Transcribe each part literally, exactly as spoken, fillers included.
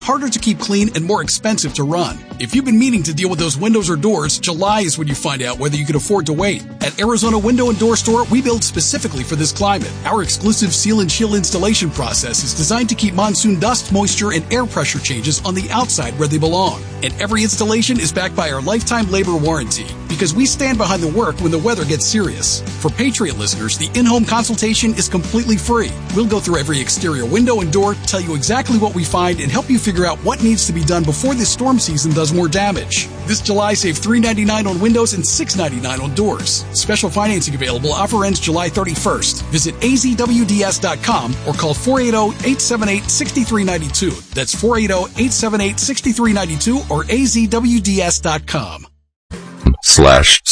harder to keep clean, and more expensive to run. If you've been meaning to deal with those windows or doors, July is when you find out whether you can afford to wait. At Arizona Window and Door Store, we build specifically for this climate. Our exclusive seal and chill installation process is designed to keep monsoon dust, moisture, and air pressure changes on the outside where they belong. And every installation is backed by our lifetime labor warranty, because we stand behind the work when the weather gets serious. For Patriot listeners, the in-home consultation is completely free. We'll go through every exterior window and door, tell you exactly what we find, and help you figure out what needs to be done before this storm season does more damage. This July, save three dollars and ninety-nine cents on windows and six dollars and ninety-nine cents on doors. Special financing available. Offer ends July thirty-first. Visit A Z W D S dot com or call four eight zero, eight seven eight, six three nine two. That's four eight zero, eight seven eight, six three nine two or A Z W D S dot com. Slash.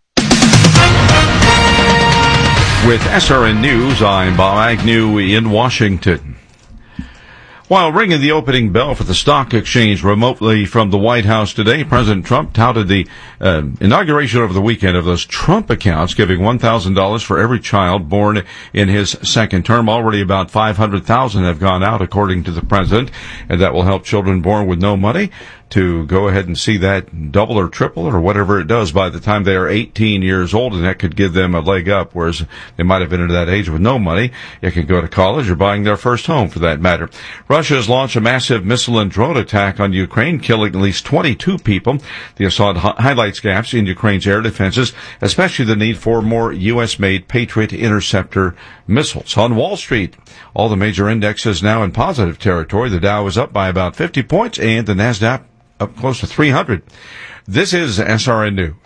With S R N News, I'm Bob Agnew in Washington. While ringing the opening bell for the stock exchange remotely from the White House today, President Trump touted the uh, inauguration over the weekend of those Trump accounts, giving one thousand dollars for every child born in his second term. Already about five hundred thousand have gone out, according to the president, and that will help children born with no money to go ahead and see that double or triple or whatever it does by the time they are eighteen years old, and that could give them a leg up, whereas they might have been at that age with no money. They could go to college or buying their first home, for that matter. Russia has launched a massive missile and drone attack on Ukraine, killing at least twenty-two people. The assault highlights gaps in Ukraine's air defenses, especially the need for more U S-made Patriot interceptor missiles. On Wall Street, all the major indexes now in positive territory. The Dow is up by about fifty points, and the NASDAQ up close to three hundred. This is S R N News.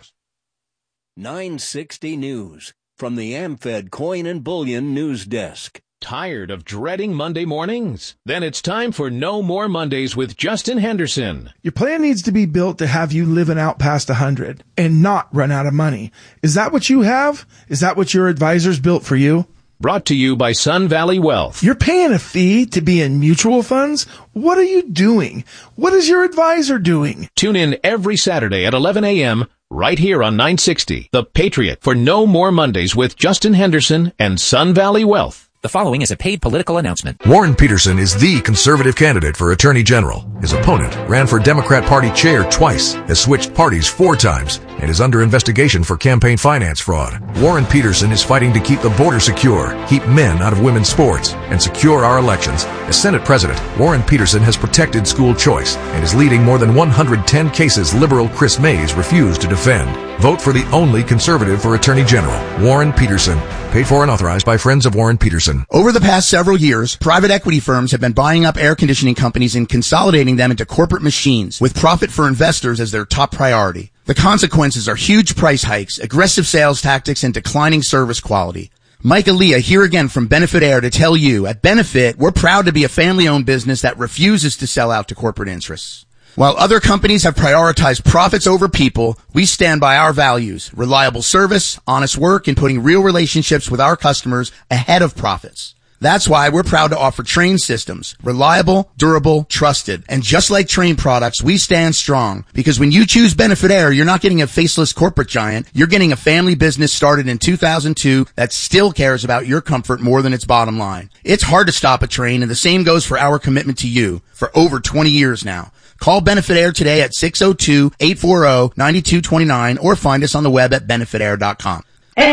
nine sixty News from the AmFed Coin and Bullion News Desk. Tired of dreading Monday mornings? Then it's time for No More Mondays with Justin Henderson. Your plan needs to be built to have you living out past one hundred and not run out of money. Is that what you have? Is that what your advisors built for you? Brought to you by Sun Valley Wealth. You're paying a fee to be in mutual funds? What are you doing? What is your advisor doing? Tune in every Saturday at eleven a.m. right here on nine sixty, The Patriot, for No More Mondays with Justin Henderson and Sun Valley Wealth. The following is a paid political announcement. Warren Peterson is the conservative candidate for Attorney General. His opponent ran for Democrat Party chair twice, has switched parties four times, and is under investigation for campaign finance fraud. Warren Peterson is fighting to keep the border secure, keep men out of women's sports, and secure our elections. As Senate President, Warren Peterson has protected school choice and is leading more than one hundred ten cases liberal Chris Mays refused to defend. Vote for the only conservative for Attorney General, Warren Peterson. Paid for and authorized by Friends of Warren Peterson. Over the past several years, private equity firms have been buying up air conditioning companies and consolidating them into corporate machines, with profit for investors as their top priority. The consequences are huge price hikes, aggressive sales tactics, and declining service quality. Mike Aaliyah here again from Benefit Air to tell you, at Benefit, we're proud to be a family-owned business that refuses to sell out to corporate interests. While other companies have prioritized profits over people, we stand by our values: reliable service, honest work, and putting real relationships with our customers ahead of profits. That's why we're proud to offer Trane systems. Reliable, durable, trusted. And just like Trane products, we stand strong. Because when you choose Benefit Air, you're not getting a faceless corporate giant. You're getting a family business started in two thousand two that still cares about your comfort more than its bottom line. It's hard to stop a Trane, and the same goes for our commitment to you for over twenty years now. Call Benefit Air today at six oh two, eight four zero, nine two two nine or find us on the web at benefit air dot com.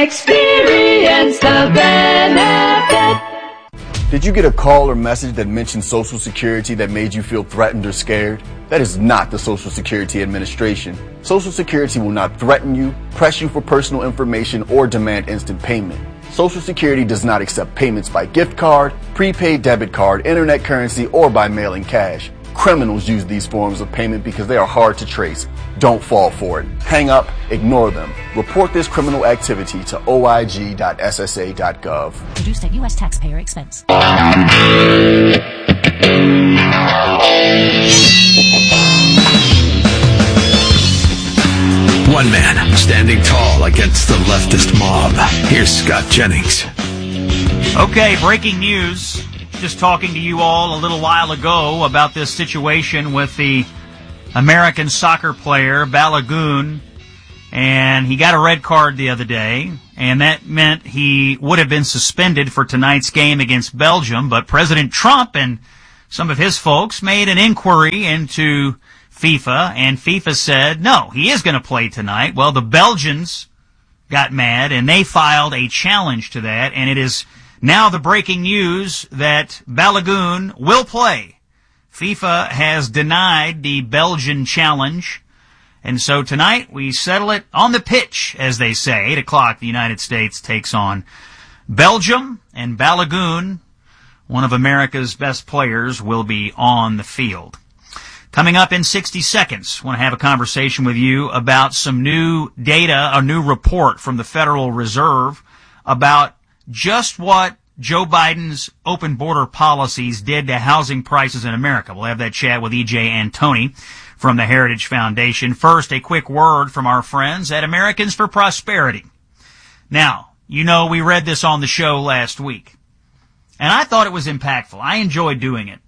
Experience the benefit. Did you get a call or message that mentioned Social Security that made you feel threatened or scared? That is not the Social Security Administration. Social Security will not threaten you, press you for personal information, or demand instant payment. Social Security does not accept payments by gift card, prepaid debit card, internet currency, or by mailing cash. Criminals use these forms of payment because they are hard to trace. Don't fall for it. Hang up, ignore them. Report this criminal activity to O I G dot S S A dot gov. Produced at U S taxpayer expense. One man standing tall against the leftist mob. Here's Scott Jennings. Okay, breaking news. Just talking to you all a little while ago about this situation with the American soccer player Balogun, and he got a red card the other day, and that meant he would have been suspended for tonight's game against Belgium, but President Trump and some of his folks made an inquiry into FIFA, and FIFA said, no, he is going to play tonight. Well, the Belgians got mad, and they filed a challenge to that, and it is now the breaking news that Balogun will play. FIFA has denied the Belgian challenge, and so tonight we settle it on the pitch, as they say. eight o'clock, the United States takes on Belgium, and Balogun, one of America's best players, will be on the field. Coming up in sixty seconds, I want to have a conversation with you about some new data, a new report from the Federal Reserve about just what Joe Biden's open border policies did to housing prices in America. We'll have that chat with E J Antoni from the Heritage Foundation. First, a quick word from our friends at Americans for Prosperity. Now, you know we read this on the show last week, and I thought it was impactful. I enjoyed doing it.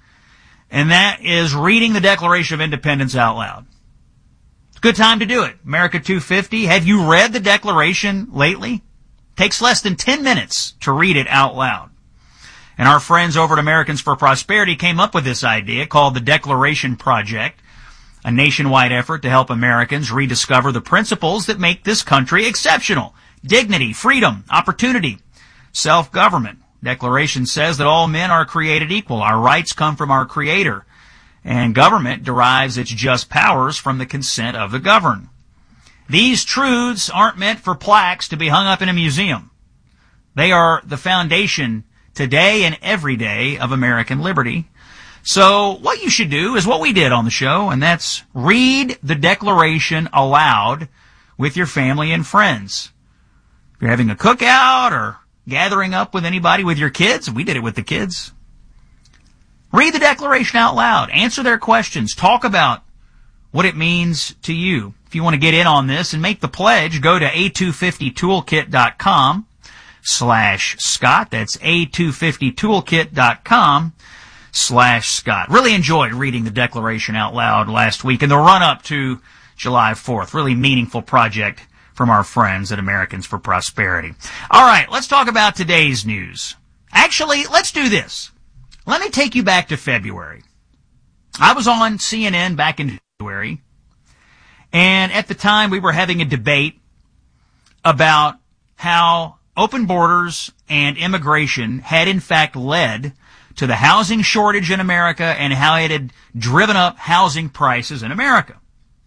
And that is reading the Declaration of Independence out loud. It's a good time to do it. America two fifty. Have you read the Declaration lately? Takes less than ten minutes to read it out loud. And our friends over at Americans for Prosperity came up with this idea called the Declaration Project, a nationwide effort to help Americans rediscover the principles that make this country exceptional. Dignity, freedom, opportunity, self-government. Declaration says that all men are created equal. Our rights come from our Creator, and government derives its just powers from the consent of the governed. These truths aren't meant for plaques to be hung up in a museum. They are the foundation today and every day of American liberty. So what you should do is what we did on the show, and that's read the Declaration aloud with your family and friends. If you're having a cookout or gathering up with anybody, with your kids, we did it with the kids. Read the Declaration out loud. Answer their questions. Talk about what it means to you. If you want to get in on this and make the pledge, go to a two fifty toolkit dot com slash Scott. That's a two fifty toolkit dot com slash Scott. Really enjoyed reading the Declaration out loud last week in the run-up to July fourth. Really meaningful project from our friends at Americans for Prosperity. All right, let's talk about today's news. Actually, let's do this. Let me take you back to February. I was on C N N back in February, and at the time we were having a debate about how open borders and immigration had in fact led to the housing shortage in America and how it had driven up housing prices in America.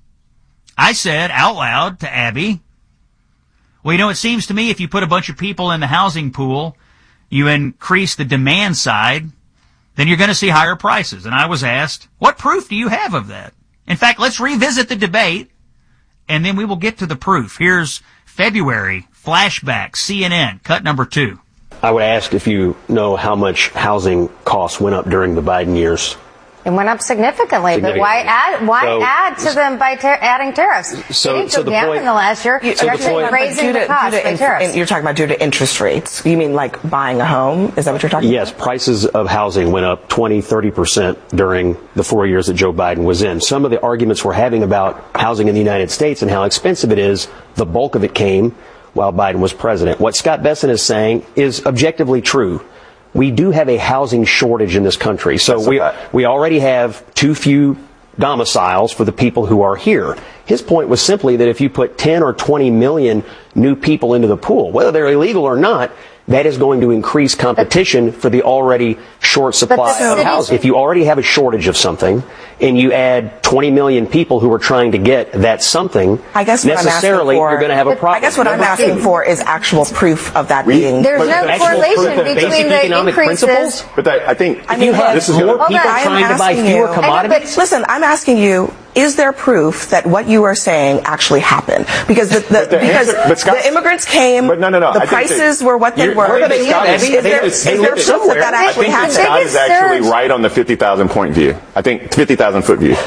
I said out loud to Abby, well, you know, it seems to me if you put a bunch of people in the housing pool, you increase the demand side, then you're going to see higher prices. And I was asked, what proof do you have of that? In fact, let's revisit the debate, and then we will get to the proof. Here's February, flashback, C N N, cut number two. I would ask if you know how much housing costs went up during the Biden years. It went up significantly, significantly. But why add why so, add to them by ter- adding tariffs? So, they didn't so go down point, in the last year. You, so They're the point, raising to, the cost due to by inf- tariffs. You're talking about due to interest rates. You mean like buying a home? Is that what you're talking yes, about? Yes, prices of housing went up twenty, thirty percent during the four years that Joe Biden was in. Some of the arguments we're having about housing in the United States and how expensive it is, the bulk of it came while Biden was president. What Scott Besson is saying is objectively true. We do have a housing shortage in this country. So we we already have too few domiciles for the people who are here. His point was simply that if you put ten or twenty million new people into the pool, whether they're illegal or not, that is going to increase competition for the already short supply of housing. If you already have a shortage of something and you add twenty million people who are trying to get that something, I guess necessarily for, you're going to have a problem. I guess what I'm asking for is actual proof of that we, being. There's no correlation between the economic increases. Principles? But I, I think I mean, this is more people trying to buy fewer you, commodities. But listen, I'm asking you, is there proof that what you are saying actually happened? Because the, the, the because answer, Scott, the immigrants came, but no, no, no. the I prices were what they were. Where they live, is, is there, is there proof that that actually happened? I think Scott is actually right on the fifty thousand point view. I think fifty thousand foot view.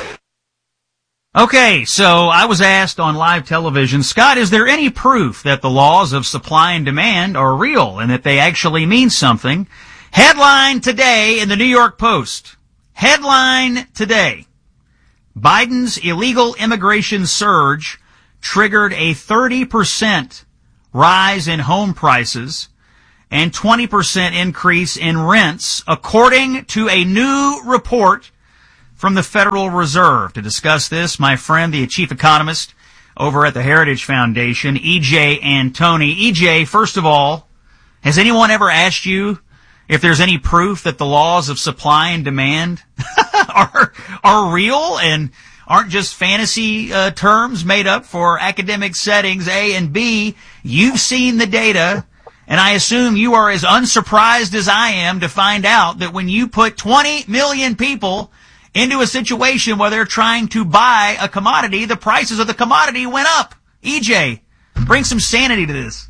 Okay, so I was asked on live television, Scott, is there any proof that the laws of supply and demand are real and that they actually mean something? Headline today in the New York Post. Headline today. Biden's illegal immigration surge triggered a thirty percent rise in home prices and twenty percent increase in rents, according to a new report from the Federal Reserve. To discuss this, my friend, the chief economist over at the Heritage Foundation, E J Antoni. E J, first of all, has anyone ever asked you if there's any proof that the laws of supply and demand are are real and aren't just fantasy uh, terms made up for academic settings, A, and B, you've seen the data, and I assume you are as unsurprised as I am to find out that when you put twenty million people into a situation where they're trying to buy a commodity, the prices of the commodity went up. E J, bring some sanity to this.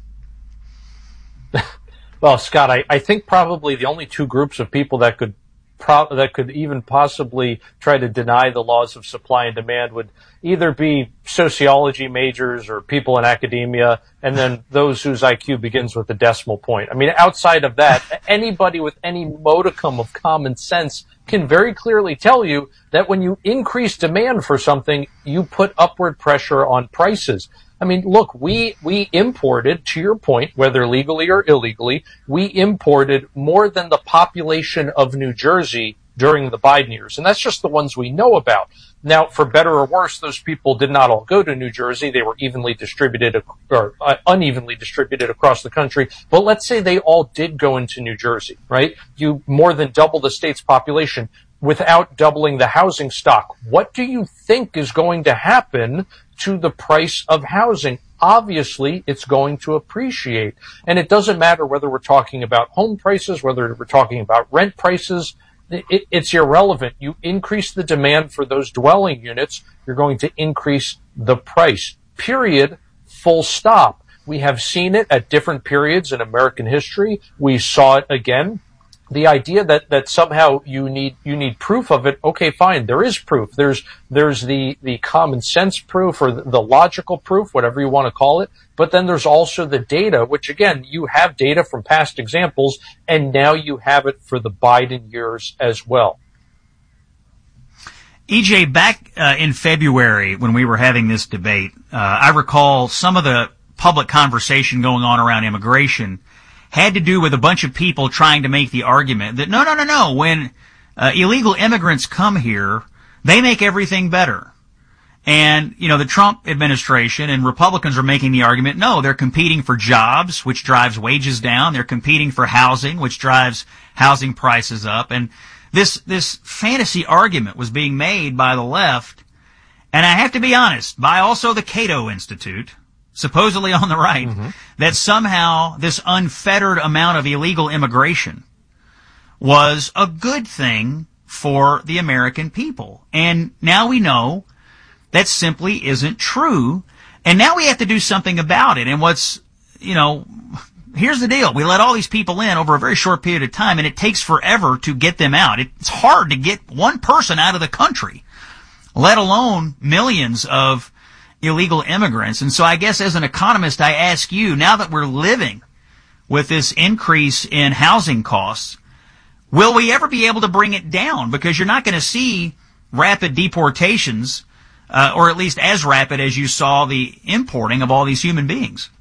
Well, Scott, I, I think probably the only two groups of people that could pro- that could even possibly try to deny the laws of supply and demand would either be sociology majors or people in academia, and then those whose I Q begins with a decimal point. I mean, outside of that, anybody with any modicum of common sense can very clearly tell you that when you increase demand for something, you put upward pressure on prices. I mean, look, we, we imported, to your point, whether legally or illegally, we imported more than the population of New Jersey during the Biden years. And that's just the ones we know about. Now, for better or worse, those people did not all go to New Jersey. They were evenly distributed or uh, unevenly distributed across the country. But let's say they all did go into New Jersey, right? You more than double the state's population without doubling the housing stock. What do you think is going to happen to the price of housing? Obviously, it's going to appreciate. And it doesn't matter whether we're talking about home prices, whether we're talking about rent prices. It, it's irrelevant. You increase the demand for those dwelling units, you're going to increase the price. Period. Full stop. We have seen it at different periods in American history. We saw it again. The idea that, that somehow you need, you need proof of it, okay, fine, there is proof. There's, there's the, the common sense proof or the, the logical proof, whatever you want to call it. But then there's also the data, which again, you have data from past examples, and now you have it for the Biden years as well. E J, back uh, in February when we were having this debate, uh, I recall some of the public conversation going on around immigration had to do with a bunch of people trying to make the argument that no, no, no, no, when uh, illegal immigrants come here, they make everything better. And, you know, the Trump administration and Republicans are making the argument, no, they're competing for jobs, which drives wages down. They're competing for housing, which drives housing prices up. And this, this fantasy argument was being made by the left. And I have to be honest, by also the Cato Institute, supposedly on the right, mm-hmm. that somehow this unfettered amount of illegal immigration was a good thing for the American people. And now we know that simply isn't true. And now we have to do something about it. And what's, you know, here's the deal. We let all these people in over a very short period of time, and it takes forever to get them out. It's hard to get one person out of the country, let alone millions of illegal immigrants. And so I guess as an economist, I ask you, now that we're living with this increase in housing costs, will we ever be able to bring it down? Because you're not going to see rapid deportations, uh, or at least as rapid as you saw the importing of all these human beings.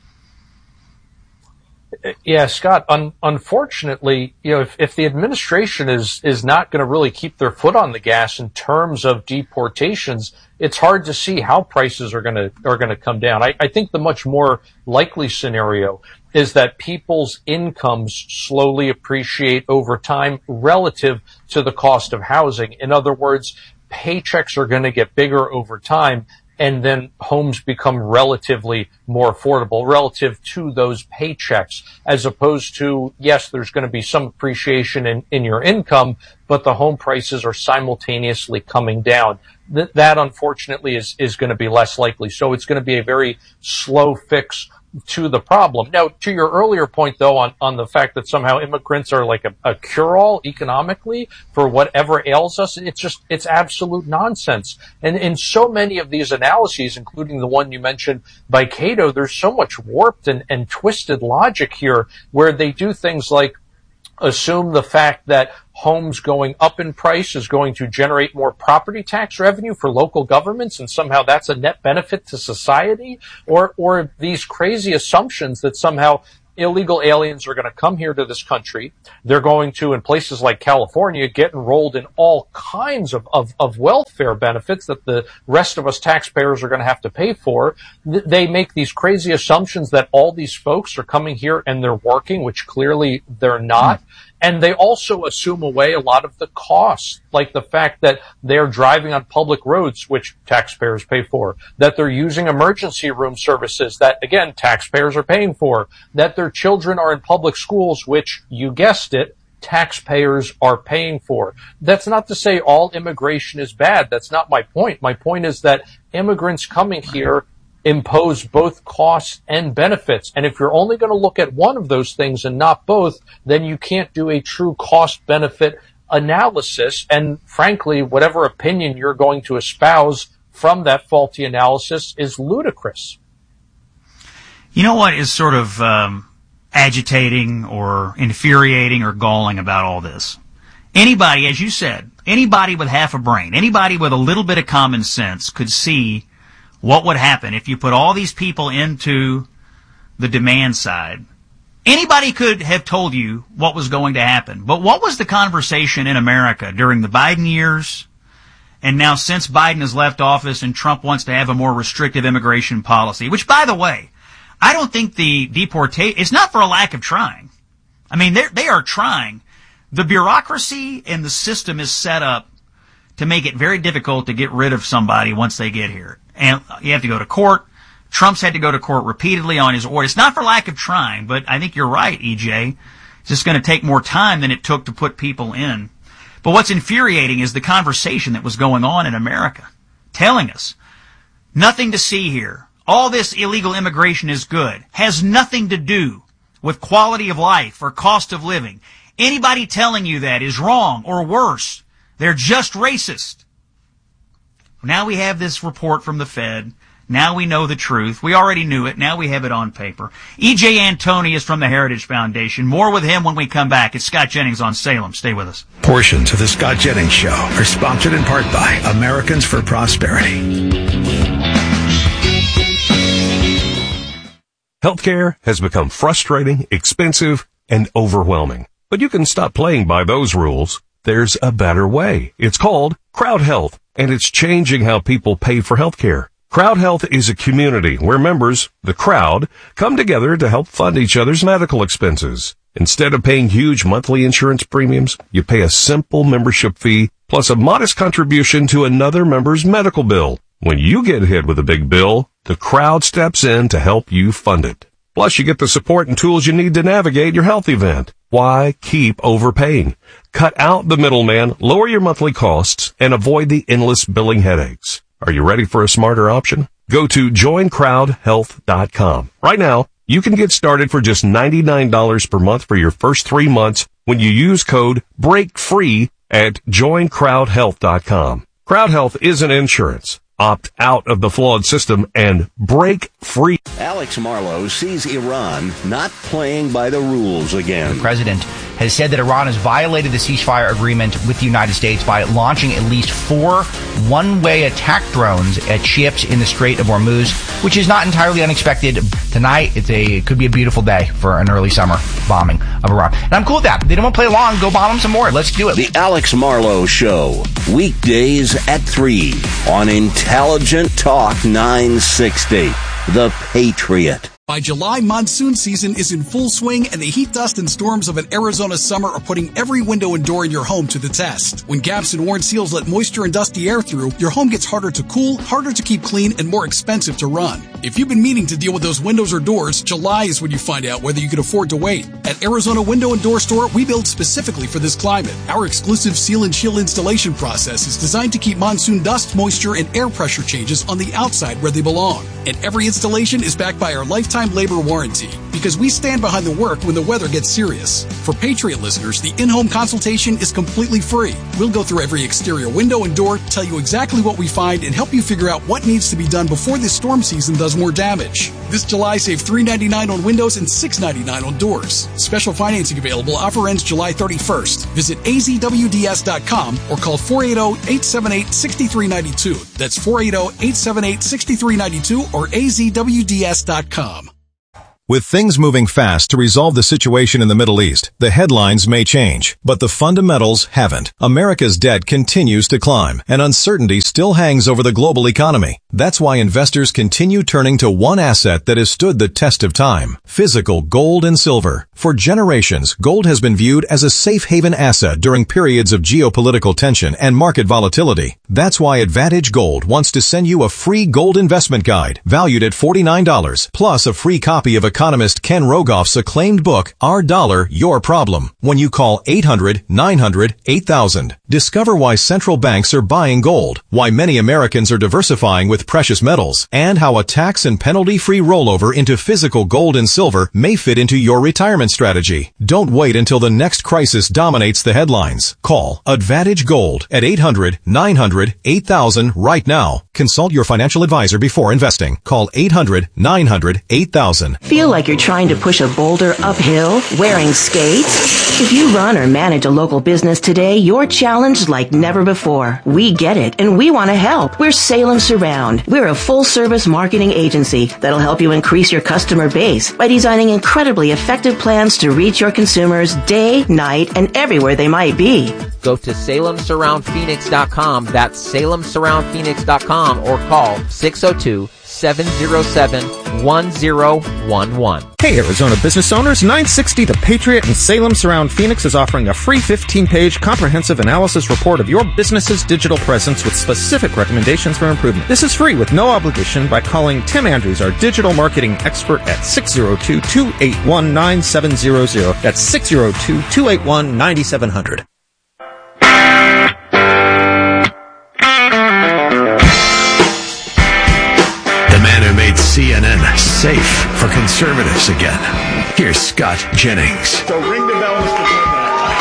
Yeah, Scott, un- unfortunately, you know, if, if the administration is, is not going to really keep their foot on the gas in terms of deportations, it's hard to see how prices are going to, are going to come down. I, I think the much more likely scenario is that people's incomes slowly appreciate over time relative to the cost of housing. In other words, paychecks are going to get bigger over time, and then homes become relatively more affordable relative to those paychecks, as opposed to, yes, there's going to be some appreciation in, in your income, but the home prices are simultaneously coming down. Th- that, unfortunately, is, is going to be less likely. So it's going to be a very slow fix to the problem. Now, to your earlier point, though, on, on the fact that somehow immigrants are like a, a cure-all economically for whatever ails us, it's just, it's absolute nonsense. And in so many of these analyses, including the one you mentioned by Cato, there's so much warped and, and twisted logic here where they do things like assume the fact that homes going up in price is going to generate more property tax revenue for local governments, and somehow that's a net benefit to society, or or these crazy assumptions that somehow illegal aliens are going to come here to this country. They're going to, in places like California, get enrolled in all kinds of, of, of welfare benefits that the rest of us taxpayers are going to have to pay for. They make these crazy assumptions that all these folks are coming here and they're working, which clearly they're not. Mm. And they also assume away a lot of the costs, like the fact that they're driving on public roads, which taxpayers pay for, that they're using emergency room services that, again, taxpayers are paying for, that their children are in public schools, which, you guessed it, taxpayers are paying for. That's not to say all immigration is bad. That's not my point. My point is that immigrants coming here impose both costs and benefits. And if you're only going to look at one of those things and not both, then you can't do a true cost-benefit analysis. And frankly, whatever opinion you're going to espouse from that faulty analysis is ludicrous. You know what is sort of um, agitating or infuriating or galling about all this? Anybody, as you said, anybody with half a brain, anybody with a little bit of common sense could see what would happen if you put all these people into the demand side. Anybody could have told you what was going to happen. But what was the conversation in America during the Biden years? And now since Biden has left office and Trump wants to have a more restrictive immigration policy, which, by the way, I don't think the deportation, it's not for a lack of trying. I mean, they are trying. The bureaucracy and the system is set up to make it very difficult to get rid of somebody once they get here. And you have to go to court. Trump's had to go to court repeatedly on his order. It's not for lack of trying, but I think you're right, E J. It's just going to take more time than it took to put people in. But what's infuriating is the conversation that was going on in America, telling us nothing to see here. All this illegal immigration is good. Has nothing to do with quality of life or cost of living. Anybody telling you that is wrong or worse. They're just racist. Now we have this report from the Fed. Now we know the truth. We already knew it. Now we have it on paper. E J Antoni is from the Heritage Foundation. More with him when we come back. It's Scott Jennings on Salem. Stay with us. Portions of the Scott Jennings Show are sponsored in part by Americans for Prosperity. Healthcare has become frustrating, expensive, and overwhelming. But you can stop playing by those rules. There's a better way. It's called Crowd Health, and it's changing how people pay for healthcare. Crowd Health is a community where members, the crowd, come together to help fund each other's medical expenses. Instead of paying huge monthly insurance premiums, you pay a simple membership fee plus a modest contribution to another member's medical bill. When you get hit with a big bill, the crowd steps in to help you fund it. Plus, you get the support and tools you need to navigate your health event. Why keep overpaying? Cut out the middleman, lower your monthly costs, and avoid the endless billing headaches. Are you ready for a smarter option? Go to join crowd health dot com. Right now, you can get started for just ninety-nine dollars per month for your first three months when you use code BREAKFREE at join crowd health dot com. Crowd Health isn't insurance. Opt out of the flawed system and break free. Alex Marlow sees Iran not playing by the rules again. The president has said that Iran has violated the ceasefire agreement with the United States by launching at least four one-way attack drones at ships in the Strait of Hormuz, which is not entirely unexpected. Tonight, it's a, it could be a beautiful day for an early summer bombing of Iran. And I'm cool with that. They don't want to play along. Go bomb them some more. Let's do it. The Alex Marlow Show, weekdays at three on Intelligent Talk nine sixty, The Patriot. By July, monsoon season is in full swing, and the heat, dust, and storms of an Arizona summer are putting every window and door in your home to the test. When gaps and worn seals let moisture and dusty air through, your home gets harder to cool, harder to keep clean, and more expensive to run. If you've been meaning to deal with those windows or doors, July is when you find out whether you can afford to wait. At Arizona Window and Door Store, we build specifically for this climate. Our exclusive seal and chill installation process is designed to keep monsoon dust, moisture, and air pressure changes on the outside where they belong. And every installation is backed by our lifetime labor warranty, because we stand behind the work when the weather gets serious. For Patriot listeners, the in-home consultation is completely free. We'll go through every exterior window and door, tell you exactly what we find, and help you figure out what needs to be done before this storm season does more damage. This July, save three dollars and ninety-nine cents on windows and six dollars and ninety-nine cents on doors. Special financing available. Offer ends July thirty-first. Visit A Z W D S dot com or call four eight zero, eight seven eight, six three nine two. That's four eight zero, eight seven eight, six three nine two or A Z W D S dot com. With things moving fast to resolve the situation in the Middle East, the headlines may change, but the fundamentals haven't. America's debt continues to climb, and uncertainty still hangs over the global economy. That's why investors continue turning to one asset that has stood the test of time: physical gold and silver. For generations, gold has been viewed as a safe haven asset during periods of geopolitical tension and market volatility. That's why Advantage Gold wants to send you a free gold investment guide valued at forty-nine dollars, plus a free copy of economist Ken Rogoff's acclaimed book, Our Dollar, Your Problem, when you call eight hundred, nine hundred, eight thousand. Discover why central banks are buying gold, why many Americans are diversifying with precious metals, and how a tax and penalty-free rollover into physical gold and silver may fit into your retirement strategy. Don't wait until the next crisis dominates the headlines. Call Advantage Gold at eight hundred, nine hundred, eight thousand right now. Consult your financial advisor before investing. Call eight hundred, nine hundred, eight thousand. Feel like you're trying to push a boulder uphill wearing skates? If you run or manage a local business today, you're challenged like never before. We get it, and we want to help. We're Salem Surround. We're a full-service marketing agency that'll help you increase your customer base by designing incredibly effective plans to reach your consumers day, night, and everywhere they might be. Go to Salem Surround Phoenix dot com. That's Salem Surround Phoenix dot com, or call six oh two, seven oh seven, one oh one one. Hey Arizona business owners, nine sixty The Patriot and Salem Surround Phoenix is offering a free fifteen-page comprehensive analysis report of your business's digital presence with specific recommendations for improvement. This is free with no obligation by calling Tim Andrews, our digital marketing expert, at six oh two, two eight one, nine seven zero zero. That's six oh two, two eight one, nine seven zero zero. The man who made C N N safe for conservatives again. Here's Scott Jennings. So ring the bell, Mister President.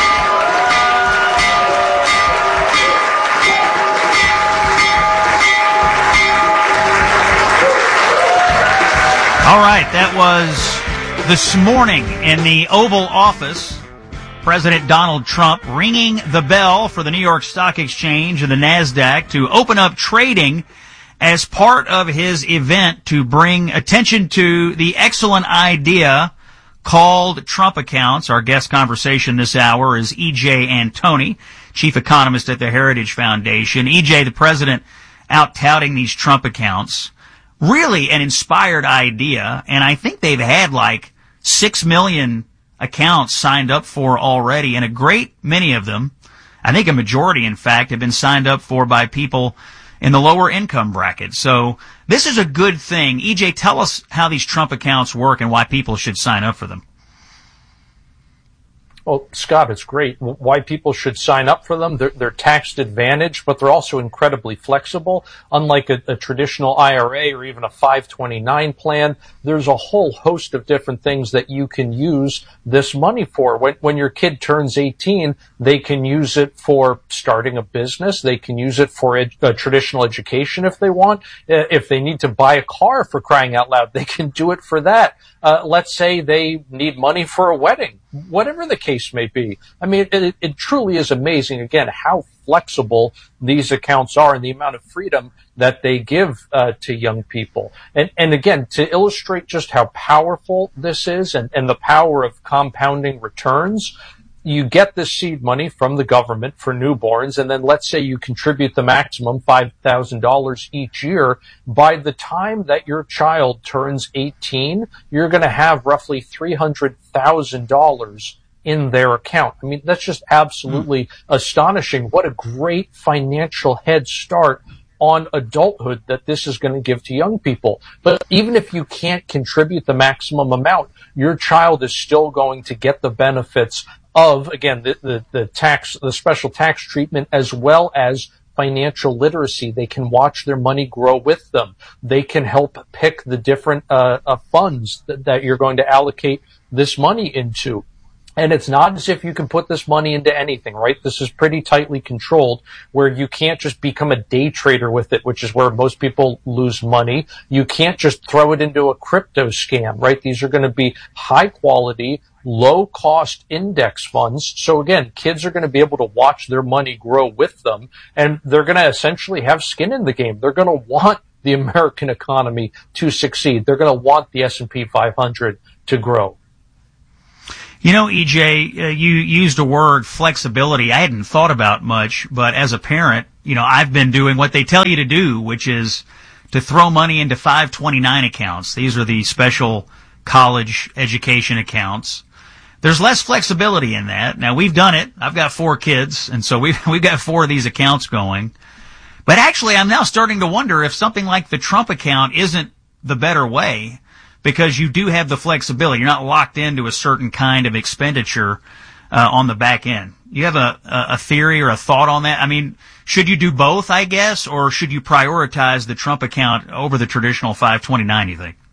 All right, that was this morning in the Oval Office. President Donald Trump ringing the bell for the New York Stock Exchange and the NASDAQ to open up trading as part of his event to bring attention to the excellent idea called Trump accounts. Our guest conversation this hour is E J Antoni, chief economist at the Heritage Foundation. E J, the president out touting these Trump accounts. Really an inspired idea, and I think they've had like six million accounts signed up for already, and a great many of them, I think a majority in fact, have been signed up for by people in the lower income bracket. So this is a good thing. E J, tell us how these Trump accounts work and why people should sign up for them. Well, Scott, it's great. Why people should sign up for them. They're, they're tax advantaged, but they're also incredibly flexible. Unlike a, a traditional I R A or even a five twenty-nine plan, there's a whole host of different things that you can use this money for. When, when your kid turns eighteen, they can use it for starting a business. They can use it for ed, uh, traditional education if they want. Uh, if they need to buy a car, for crying out loud, they can do it for that. Uh, let's say they need money for a wedding, whatever the case may be. I mean, it, it truly is amazing, again, how flexible these accounts are and the amount of freedom that they give uh, to young people. And, and again, to illustrate just how powerful this is and, and the power of compounding returns, you get this seed money from the government for newborns, and then let's say you contribute the maximum five thousand dollars each year. By the time that your child turns eighteen, you're going to have roughly three hundred thousand dollars in their account. I mean, that's just absolutely mm. astonishing. What a great financial head start on adulthood that this is going to give to young people. But even if you can't contribute the maximum amount, your child is still going to get the benefits of, again, the, the, the tax, the special tax treatment, as well as financial literacy. They can watch their money grow with them. They can help pick the different uh, uh, funds that, that you're going to allocate this money into. And it's not as if you can put this money into anything, right? This is pretty tightly controlled, where you can't just become a day trader with it, which is where most people lose money. You can't just throw it into a crypto scam, right? These are going to be high quality, low cost index funds. So again, kids are going to be able to watch their money grow with them, and they're going to essentially have skin in the game. They're going to want the American economy to succeed. They're going to want the S and P five hundred to grow. You know, E J, uh, you used a word, flexibility. I hadn't thought about much, but as a parent, you know, I've been doing what they tell you to do, which is to throw money into five twenty-nine accounts. These are the special college education accounts. There's less flexibility in that. Now, we've done it. I've got four kids, and so we've, we've got four of these accounts going. But actually, I'm now starting to wonder if something like the Trump account isn't the better way, because you do have the flexibility. You're not locked into a certain kind of expenditure uh, on the back end. You have a, a theory or a thought on that? I mean, should you do both, I guess, or should you prioritize the Trump account over the traditional five twenty-nine, you think?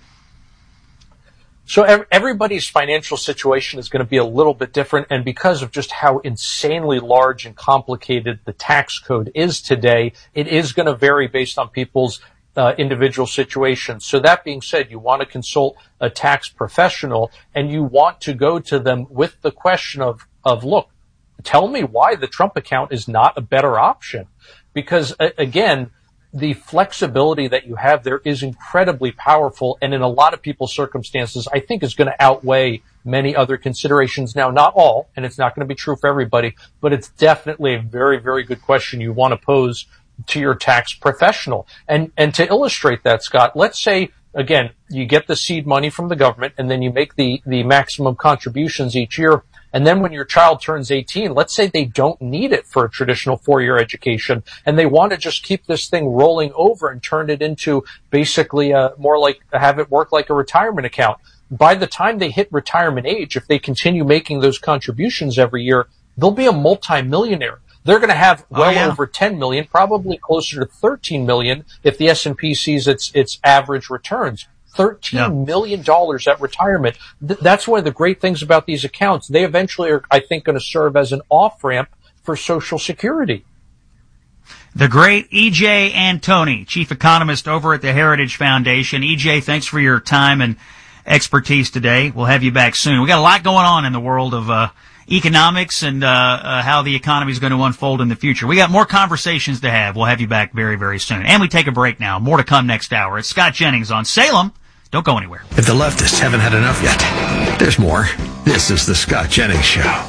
So everybody's financial situation is going to be a little bit different, and because of just how insanely large and complicated the tax code is today, it is going to vary based on people's uh, individual situations. So that being said, you want to consult a tax professional, and you want to go to them with the question of, of look, tell me why the Trump account is not a better option. Because, again, the flexibility that you have there is incredibly powerful, and in a lot of people's circumstances, I think is going to outweigh many other considerations. Now, not all, and it's not going to be true for everybody, but it's definitely a very, very good question you want to pose to your tax professional. And, and to illustrate that, Scott, let's say, again, you get the seed money from the government, and then you make the, the maximum contributions each year. And then when your child turns eighteen, let's say they don't need it for a traditional four-year education, and they want to just keep this thing rolling over and turn it into basically a, more like, have it work like a retirement account. By the time they hit retirement age, if they continue making those contributions every year, they'll be a multimillionaire. They're going to have well oh, yeah. over ten million, probably closer to thirteen million if the S and P sees its, its average returns. thirteen yeah. million dollars at retirement. Th- that's one of the great things about these accounts. They eventually are, I think, going to serve as an off-ramp for Social Security. The great E J Antoni, chief economist over at the Heritage Foundation. E J, thanks for your time and expertise today. We'll have you back soon. We got a lot going on in the world of uh, economics and uh, uh, how the economy is going to unfold in the future. We got more conversations to have. We'll have you back very, very soon. And we take a break now. More to come next hour. It's Scott Jennings on Salem. Don't go anywhere. If the leftists haven't had enough yet, there's more. This is the Scott Jennings Show.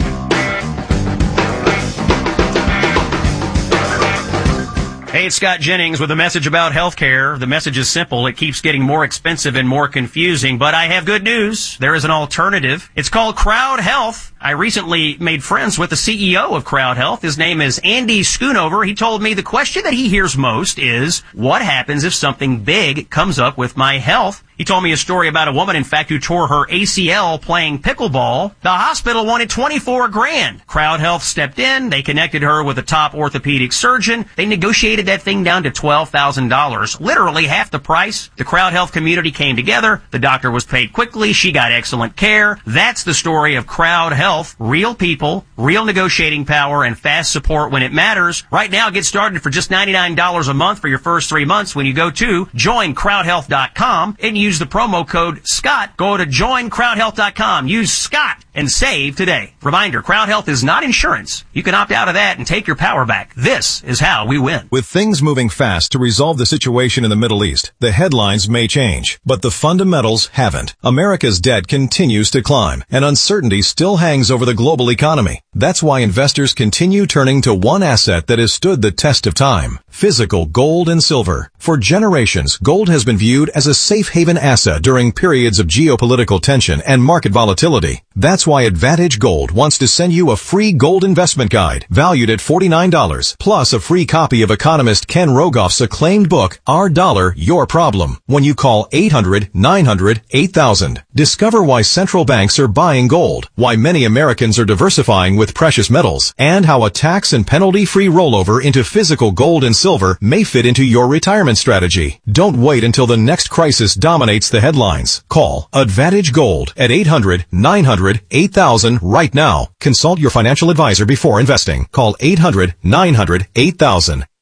Hey, it's Scott Jennings with a message about healthcare. The message is simple. It keeps getting more expensive and more confusing, but I have good news. There is an alternative. It's called Crowd Health. I recently made friends with the C E O of Crowd Health. His name is Andy Schoonover. He told me the question that he hears most is, what happens if something big comes up with my health? He told me a story about a woman, in fact, who tore her A C L playing pickleball. The hospital wanted twenty-four grand. Crowd Health stepped in. They connected her with a top orthopedic surgeon. They negotiated that thing down to twelve thousand dollars, literally half the price. The Crowd Health community came together. The doctor was paid quickly. She got excellent care. That's the story of Crowd Health. Real people, real negotiating power, and fast support when it matters. Right now, get started for just ninety-nine dollars a month for your first three months when you go to join crowd health dot com and use the promo code Scott. Go to join crowd health dot com. Use Scott and save today. Reminder, Crowd Health is not insurance. You can opt out of that and take your power back. This is how we win. With things moving fast to resolve the situation in the Middle East, the headlines may change, but the fundamentals haven't. America's debt continues to climb, and uncertainty still hangs over the global economy. That's why investors continue turning to one asset that has stood the test of time: physical gold and silver. For generations, gold has been viewed as a safe haven asset during periods of geopolitical tension and market volatility. That's why Advantage Gold wants to send you a free gold investment guide valued at forty-nine dollars, plus a free copy of economist Ken Rogoff's acclaimed book, Our Dollar, Your Problem, when you call eight hundred nine hundred eight thousand. Discover why central banks are buying gold, why many Americans are diversifying with precious metals, and how a tax and penalty-free rollover into physical gold and silver may fit into your retirement strategy. Don't wait until the next crisis dominates the headlines. Call Advantage Gold at eight hundred nine hundred eight thousand right now. Consult your financial advisor before investing. Call eight hundred nine hundred eight thousand.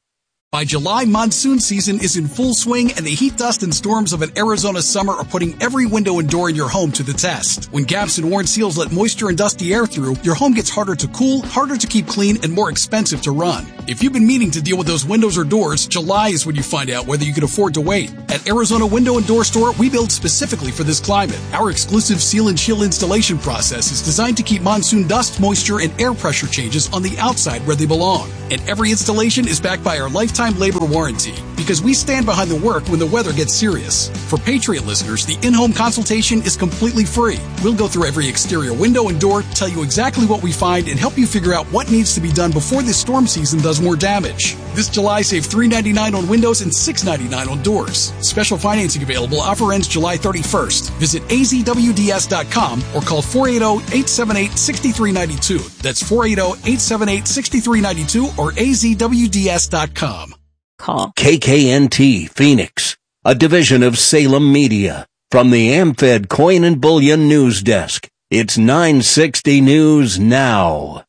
By July, monsoon season is in full swing, and the heat, dust, and storms of an Arizona summer are putting every window and door in your home to the test. When gaps and worn seals let moisture and dusty air through, your home gets harder to cool, harder to keep clean, and more expensive to run. If you've been meaning to deal with those windows or doors, July is when you find out whether you can afford to wait. At Arizona Window and Door Store, we build specifically for this climate. Our exclusive seal and chill installation process is designed to keep monsoon dust, moisture, and air pressure changes on the outside where they belong. And every installation is backed by our lifetime labor warranty, because we stand behind the work when the weather gets serious. For Patriot listeners, the in-home consultation is completely free. We'll go through every exterior window and door, tell you exactly what we find, and help you figure out what needs to be done before this storm season does more damage. This July, save three dollars and ninety-nine cents on windows and six dollars and ninety-nine cents on doors. Special financing available. Offer ends July thirty-first. Visit A Z W D S dot com or call four eight zero, eight seven eight, six three nine two. That's four eight zero, eight seven eight, six three nine two or A Z W D S dot com. Call K K N T Phoenix, a division of Salem Media. From the AmFed Coin and Bullion News Desk, it's nine sixty News Now.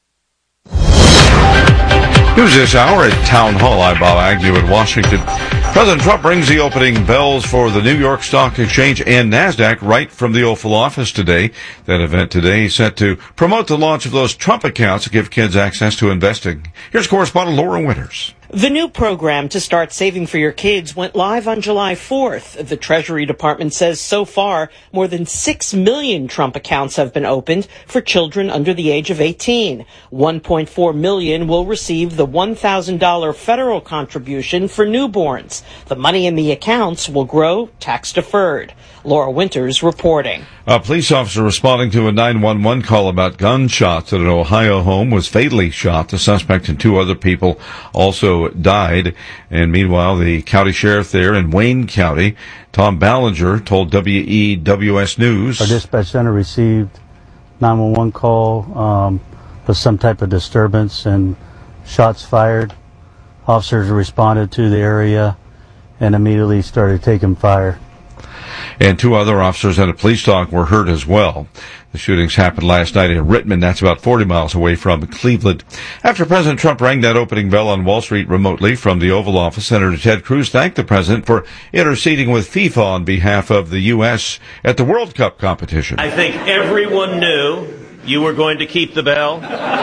News this hour at Town Hall. I'm Bob Agnew in Washington. President Trump rings the opening bells for the New York Stock Exchange and NASDAQ right from the Oval Office today. That event today is set to promote the launch of those Trump accounts to give kids access to investing. Here's correspondent Laura Winters. The new program to start saving for your kids went live on July fourth. The Treasury Department says so far, more than six million Trump accounts have been opened for children under the age of eighteen. one point four million will receive the one thousand dollars federal contribution for newborns. The money in the accounts will grow tax deferred. Laura Winters reporting. A police officer responding to a nine one one call about gunshots at an Ohio home was fatally shot. The suspect and two other people also died. And meanwhile, the county sheriff there in Wayne County, Tom Ballinger, told W E W S News. Our dispatch center received nine one one call um, of some type of disturbance and shots fired. Officers responded to the area and immediately started taking fire. And two other officers and a police dog were hurt as well. The shootings happened last night in Rittman. That's about forty miles away from Cleveland. After President Trump rang that opening bell on Wall Street remotely from the Oval Office, Senator Ted Cruz thanked the president for interceding with FIFA on behalf of the U S at the World Cup competition. I think everyone knew you were going to keep the bell.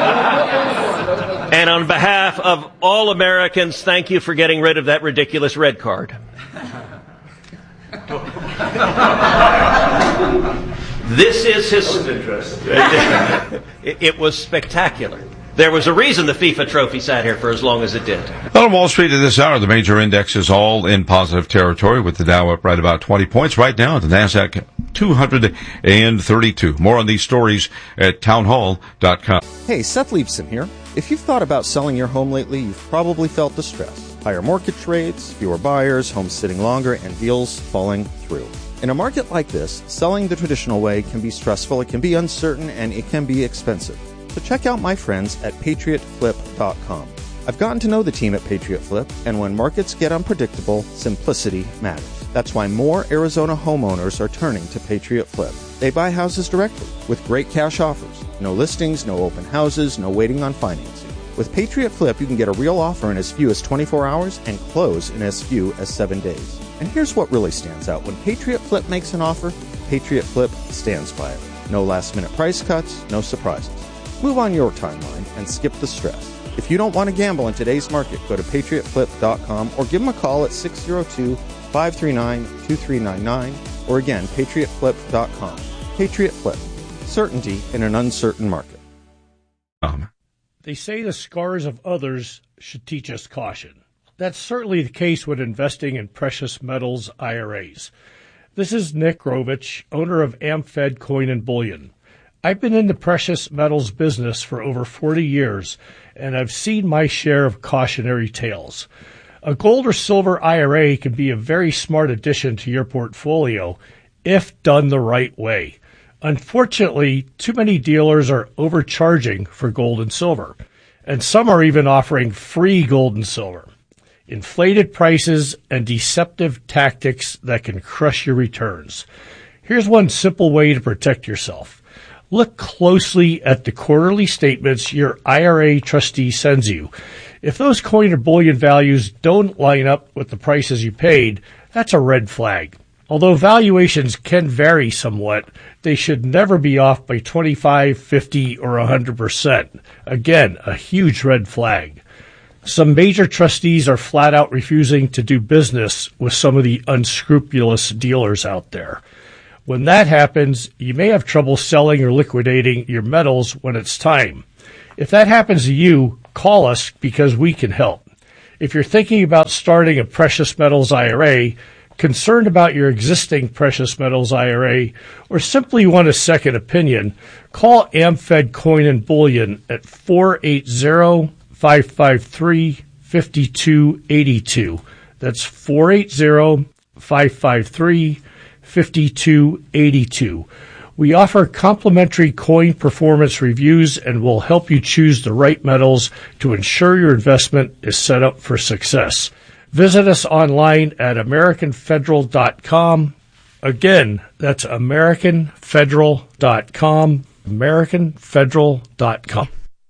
And on behalf of all Americans, thank you for getting rid of that ridiculous red card. This is his. it, it was spectacular. There was a reason the FIFA trophy sat here for as long as it did. On Wall Street at this hour, the major indexes all in positive territory, with the Dow up right about twenty points. Right now, the NASDAQ two hundred thirty-two. More on these stories at townhall dot com. Hey, Seth Leibson here. If you've thought about selling your home lately, you've probably felt the stress. Higher mortgage rates, fewer buyers, homes sitting longer, and deals falling through. In a market like this, selling the traditional way can be stressful, it can be uncertain, and it can be expensive. So check out my friends at patriot flip dot com. I've gotten to know the team at Patriot Flip, and when markets get unpredictable, simplicity matters. That's why more Arizona homeowners are turning to Patriot Flip. They buy houses directly with great cash offers. No listings, no open houses, no waiting on financing. With Patriot Flip, you can get a real offer in as few as twenty-four hours and close in as few as seven days. And here's what really stands out. When Patriot Flip makes an offer, Patriot Flip stands by it. No last-minute price cuts, no surprises. Move on your timeline and skip the stress. If you don't want to gamble in today's market, go to patriot flip dot com or give them a call at six oh two, five three nine, two three nine nine or again, patriot flip dot com. Patriot Flip. Certainty in an uncertain market. Um. They say the scars of others should teach us caution. That's certainly the case when investing in precious metals I R As. This is Nick Grovich, owner of AmFed Coin and Bullion. I've been in the precious metals business for over forty years, and I've seen my share of cautionary tales. A gold or silver I R A can be a very smart addition to your portfolio if done the right way. Unfortunately, too many dealers are overcharging for gold and silver, and some are even offering free gold and silver. Inflated prices and deceptive tactics that can crush your returns. Here's one simple way to protect yourself. Look closely at the quarterly statements your I R A trustee sends you. If those coin or bullion values don't line up with the prices you paid, that's a red flag. Although valuations can vary somewhat, they should never be off by twenty-five, fifty, or one hundred percent. Again, a huge red flag. Some major trustees are flat out refusing to do business with some of the unscrupulous dealers out there. When that happens, you may have trouble selling or liquidating your metals when it's time. If that happens to you, call us because we can help. If you're thinking about starting a precious metals I R A, concerned about your existing precious metals I R A, or simply want a second opinion, call AmFed Coin and Bullion at four eight zero, five five three, five two eight two. That's four eight zero, five five three, five two eight two. We offer complimentary coin performance reviews and will help you choose the right metals to ensure your investment is set up for success. Visit us online at american federal dot com. Again, that's american federal dot com, american federal dot com.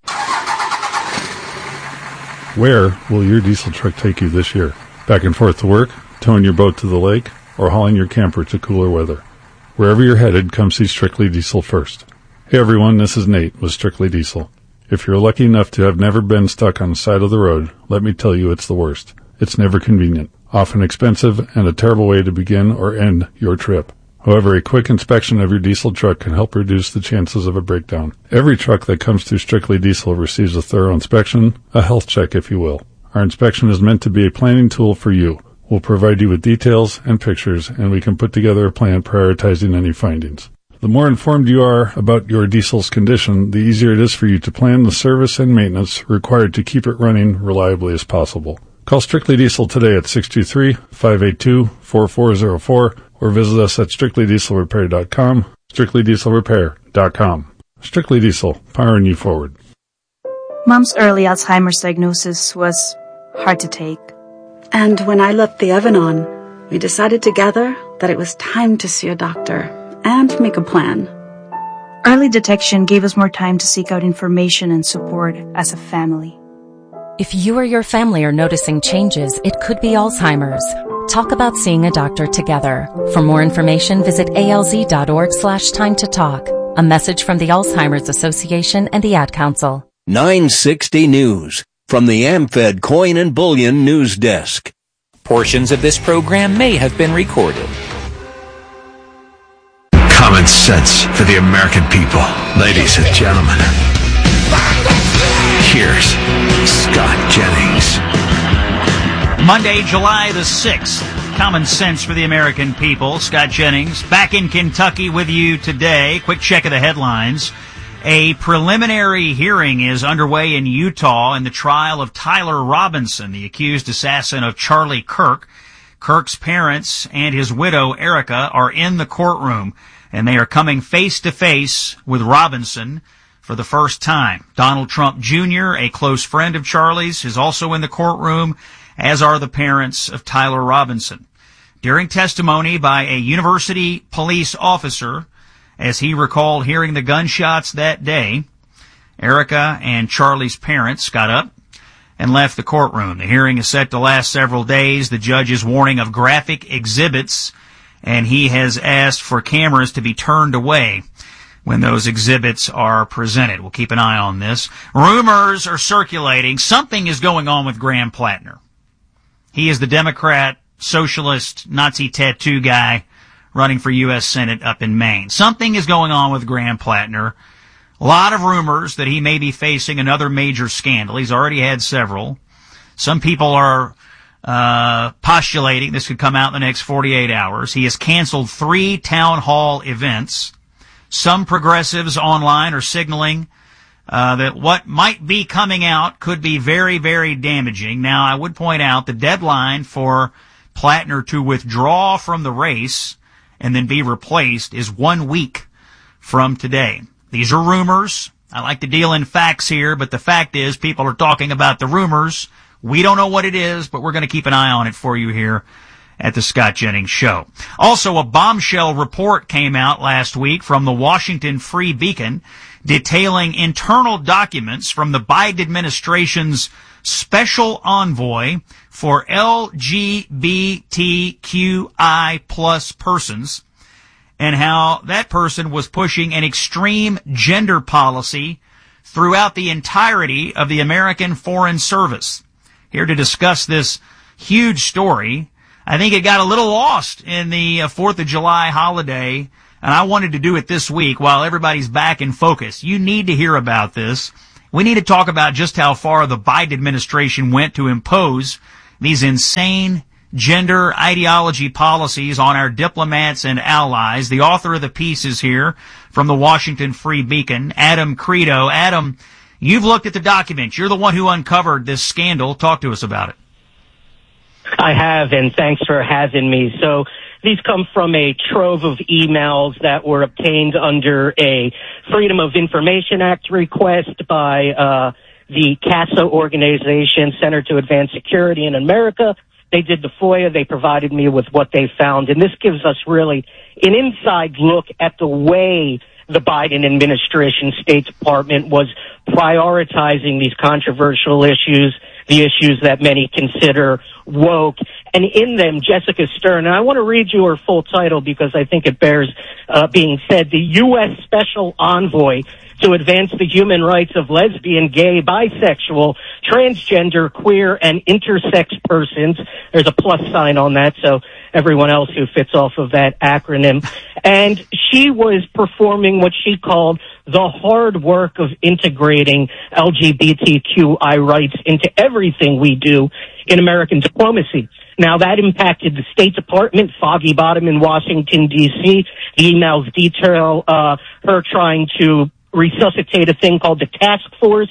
Where will your diesel truck take you this year? Back and forth to work, towing your boat to the lake, or hauling your camper to cooler weather? Wherever you're headed, come see Strictly Diesel first. Hey everyone, this is Nate with Strictly Diesel. If you're lucky enough to have never been stuck on the side of the road, let me tell you it's the worst. It's never convenient, often expensive, and a terrible way to begin or end your trip. However, a quick inspection of your diesel truck can help reduce the chances of a breakdown. Every truck that comes through Strictly Diesel receives a thorough inspection, a health check if you will. Our inspection is meant to be a planning tool for you. We'll provide you with details and pictures, and we can put together a plan prioritizing any findings. The more informed you are about your diesel's condition, the easier it is for you to plan the service and maintenance required to keep it running reliably as possible. Call Strictly Diesel today at six two three, five eight two, four four zero four or visit us at strictly diesel repair dot com, strictly diesel repair dot com. Strictly Diesel, powering you forward. Mom's early Alzheimer's diagnosis was hard to take. And when I left the oven on, we decided together that it was time to see a doctor and make a plan. Early detection gave us more time to seek out information and support as a family. If you or your family are noticing changes, it could be Alzheimer's. Talk about seeing a doctor together. For more information, visit alz.org slash time to talk. A message from the Alzheimer's Association and the Ad Council. nine sixty News from the AmFed Coin and Bullion News Desk. Portions of this program may have been recorded. Common sense for the American people. Ladies and gentlemen, here's Scott Jennings. Monday, July the sixth. Common sense for the American people. Scott Jennings back in Kentucky with you today. Quick check of the headlines. A preliminary hearing is underway in Utah in the trial of Tyler Robinson, the accused assassin of Charlie Kirk. Kirk's parents and his widow, Erica, are in the courtroom, and they are coming face to face with Robinson for the first time. Donald Trump Junior, a close friend of Charlie's, is also in the courtroom, as are the parents of Tyler Robinson. During testimony by a university police officer, as he recalled hearing the gunshots that day, Erica and Charlie's parents got up and left the courtroom. The hearing is set to last several days. The judge is warning of graphic exhibits, and he has asked for cameras to be turned away when those exhibits are presented. We'll keep an eye on this. Rumors are circulating. Something is going on with Graham Plattner. He is the Democrat, socialist, Nazi tattoo guy running for U S Senate up in Maine. Something is going on with Graham Plattner. A lot of rumors that he may be facing another major scandal. He's already had several. Some people are uh postulating this could come out in the next forty-eight hours. He has canceled three town hall events. Some progressives online are signaling uh that what might be coming out could be very, very damaging. Now, I would point out the deadline for Plattner to withdraw from the race and then be replaced is one week from today. These are rumors. I like to deal in facts here, but the fact is people are talking about the rumors. We don't know what it is, but we're going to keep an eye on it for you here at the Scott Jennings Show. Also, a bombshell report came out last week from the Washington Free Beacon detailing internal documents from the Biden administration's special envoy for L G B T Q I plus persons, and how that person was pushing an extreme gender policy throughout the entirety of the American Foreign Service. Here to discuss this huge story. I think it got a little lost in the uh, fourth of July holiday, and I wanted to do it this week while everybody's back in focus. You need to hear about this. We need to talk about just how far the Biden administration went to impose these insane gender ideology policies on our diplomats and allies. The author of the piece is here from the Washington Free Beacon, Adam Credo. Adam, you've looked at the documents. You're the one who uncovered this scandal. Talk to us about it. I have, and thanks for having me. So these come from a trove of emails that were obtained under a Freedom of Information Act request by uh the CASA organization, Center to Advance Security in America. They did the FOIA. They provided me with what they found. And this gives us really an inside look at the way the Biden administration, State Department, was prioritizing these controversial issues, the issues that many consider woke. And in them, Jessica Stern, and I want to read you her full title because I think it bears uh, being said, the U S Special Envoy to advance the human rights of lesbian, gay, bisexual, transgender, queer, and intersex persons. There's a plus sign on that, so everyone else who fits off of that acronym. And she was performing what she called the hard work of integrating L G B T Q I rights into everything we do in American diplomacy. Now, that impacted the State Department, Foggy Bottom in Washington, D C The emails detail uh, her trying to resuscitate a thing called the task force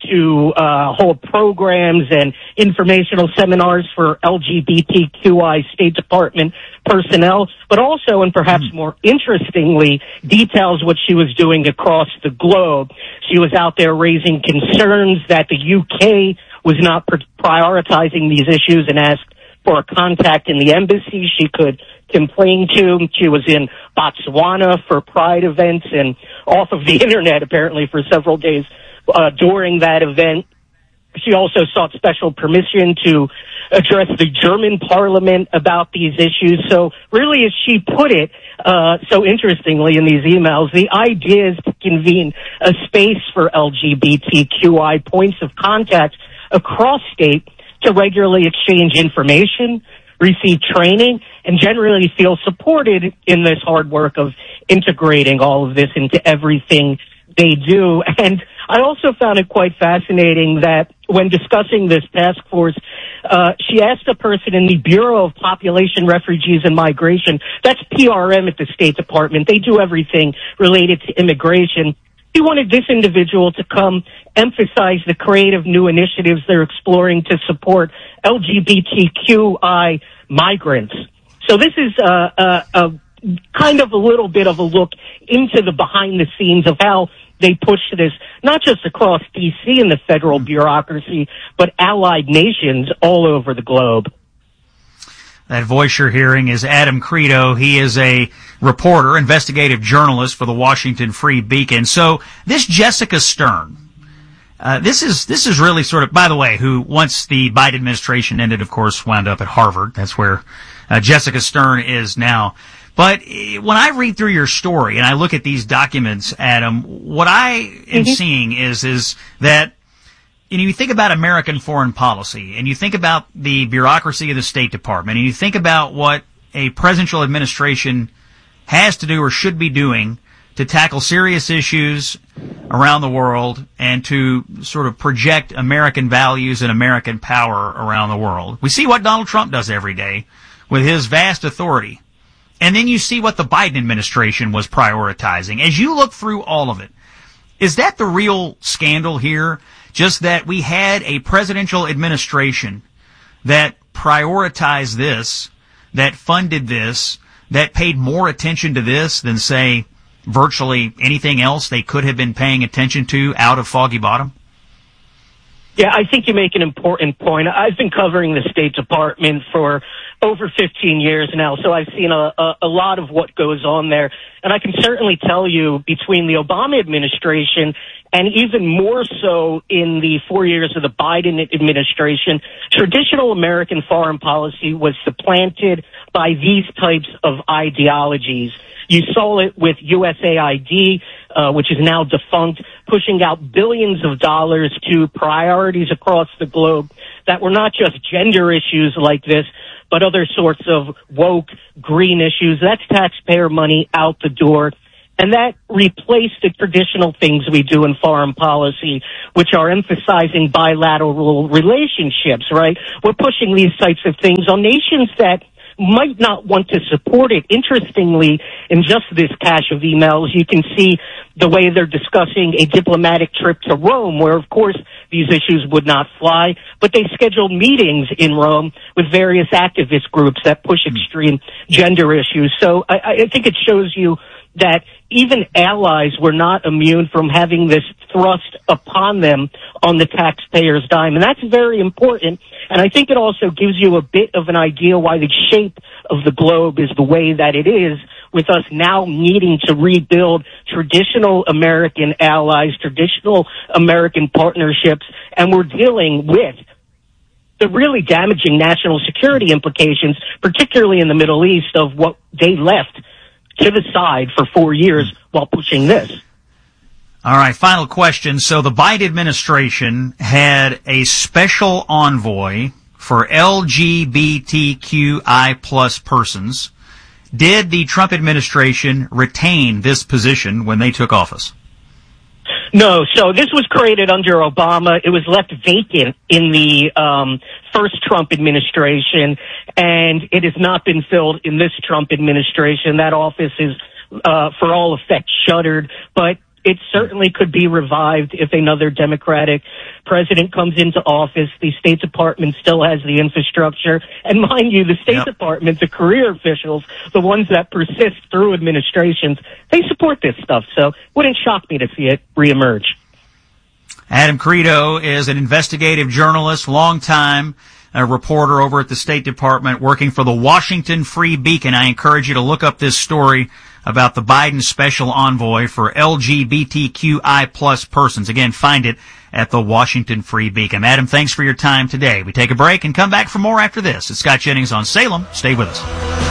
to uh hold programs and informational seminars for L G B T Q I State Department personnel, but also, and perhaps more interestingly, details what she was doing across the globe. She was out there raising concerns that the U K was not pr- prioritizing these issues and asked for a contact in the embassy she could complain to. She was in Botswana for Pride events and off of the internet apparently for several days uh, during that event. She also sought special permission to address the German parliament about these issues. So really, as she put it, uh, so interestingly in these emails, the idea is to convene a space for L G B T Q I points of contact across state to regularly exchange information, receive training, and generally feel supported in this hard work of integrating all of this into everything they do. And I also found it quite fascinating that when discussing this task force, uh, she asked a person in the Bureau of Population, Refugees, and Migration, that's P R M at the State Department, they do everything related to immigration. He wanted this individual to come emphasize the creative new initiatives they're exploring to support L G B T Q I migrants. So this is uh, uh, a kind of a little bit of a look into the behind the scenes of how they push this, not just across D C and the federal bureaucracy, but allied nations all over the globe. That voice you're hearing is Adam Credo. He is a reporter, investigative journalist for the Washington Free Beacon. So this Jessica Stern, uh, this is this is really sort of, by the way, who once the Biden administration ended, of course, wound up at Harvard. That's where uh, Jessica Stern is now. But when I read through your story and I look at these documents, Adam, what I am mm-hmm. seeing is is that, you know, you think about American foreign policy, and you think about the bureaucracy of the State Department, and you think about what a presidential administration has to do or should be doing to tackle serious issues around the world and to sort of project American values and American power around the world. We see what Donald Trump does every day with his vast authority. And then you see what the Biden administration was prioritizing. As you look through all of it, is that the real scandal here? Just that we had a presidential administration that prioritized this, that funded this, that paid more attention to this than, say, virtually anything else they could have been paying attention to out of Foggy Bottom? Yeah, I think you make an important point. I've been covering the State Department for over fifteen years now, so I've seen a, a, a lot of what goes on there. And I can certainly tell you, between the Obama administration and even more so in the four years of the Biden administration, traditional American foreign policy was supplanted by these types of ideologies. You saw it with U S A I D, uh, which is now defunct, pushing out billions of dollars to priorities across the globe that were not just gender issues like this, but other sorts of woke, green issues. That's taxpayer money out the door. And that replaced the traditional things we do in foreign policy, which are emphasizing bilateral relationships, right? We're pushing these types of things on nations that might not want to support it. Interestingly, in just this cache of emails, you can see the way they're discussing a diplomatic trip to Rome, where, of course, these issues would not fly, but they scheduled meetings in Rome with various activist groups that push extreme gender issues. So I, I think it shows you that even allies were not immune from having this thrust upon them on the taxpayer's dime. And that's very important. And I think it also gives you a bit of an idea why the shape of the globe is the way that it is, with us now needing to rebuild traditional American allies, traditional American partnerships, and we're dealing with the really damaging national security implications, particularly in the Middle East, of what they left to the side for four years while pushing this. All right, final question. So the Biden administration had a special envoy for L G B T Q I plus persons. Did the Trump administration retain this position when they took office? No, so this was created under Obama. It was left vacant in the um, first Trump administration, and it has not been filled in this Trump administration. That office is, uh, for all effect, shuttered, but it certainly could be revived if another Democratic president comes into office. The State Department still has the infrastructure. And mind you, the State yep. Department, the career officials, the ones that persist through administrations, they support this stuff. So it wouldn't shock me to see it reemerge. Adam Credo is an investigative journalist, longtime a reporter over at the State Department, working for the Washington Free Beacon. I encourage you to look up this story about the Biden special envoy for L G B T Q I plus persons. Again, find it at the Washington Free Beacon. Adam, thanks for your time today. We take a break and come back for more after this. It's Scott Jennings on Salem. Stay with us.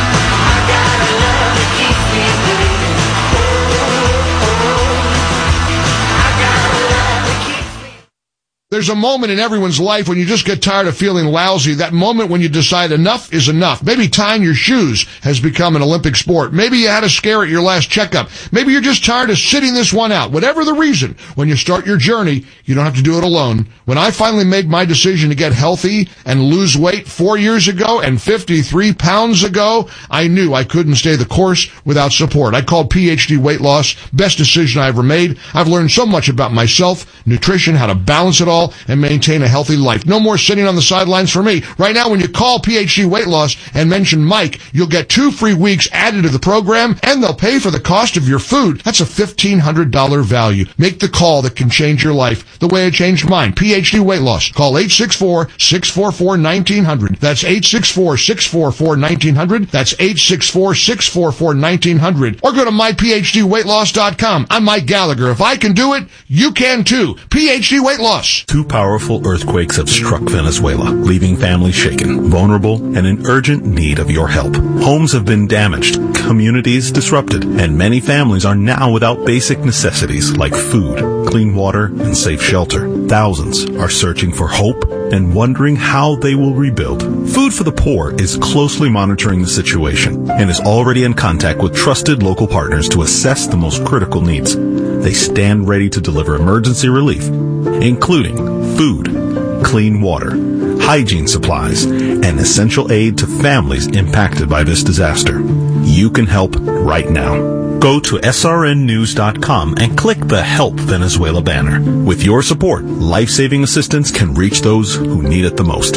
There's a moment in everyone's life when you just get tired of feeling lousy. That moment when you decide enough is enough. Maybe tying your shoes has become an Olympic sport. Maybe you had a scare at your last checkup. Maybe you're just tired of sitting this one out. Whatever the reason, when you start your journey, you don't have to do it alone. When I finally made my decision to get healthy and lose weight four years ago and fifty-three pounds ago, I knew I couldn't stay the course without support. I called P H D Weight Loss. Best decision I ever made. I've learned so much about myself, nutrition, how to balance it all, and maintain a healthy life. No more sitting on the sidelines for me. Right now, when you call P H D Weight Loss and mention Mike, you'll get two free weeks added to the program, and they'll pay for the cost of your food. That's a fifteen hundred dollars value. Make the call that can change your life the way it changed mine. P H D Weight Loss. Call eight six four, six four four, one nine zero zero. That's eight six four, six four four, one nine zero zero. That's eight six four, six four four, one nine zero zero. Or go to my p h d weight loss dot com. I'm Mike Gallagher. If I can do it, you can too. P H D Weight Loss. Two powerful earthquakes have struck Venezuela, leaving families shaken, vulnerable, and in urgent need of your help. Homes have been damaged, communities disrupted, and many families are now without basic necessities like food, clean water, and safe shelter. Thousands are searching for hope and wondering how they will rebuild. Food for the Poor is closely monitoring the situation and is already in contact with trusted local partners to assess the most critical needs. They stand ready to deliver emergency relief, including food, clean water, hygiene supplies, and essential aid to families impacted by this disaster. You can help right now. Go to S R N news dot com and click the Help Venezuela banner. With your support, life-saving assistance can reach those who need it the most.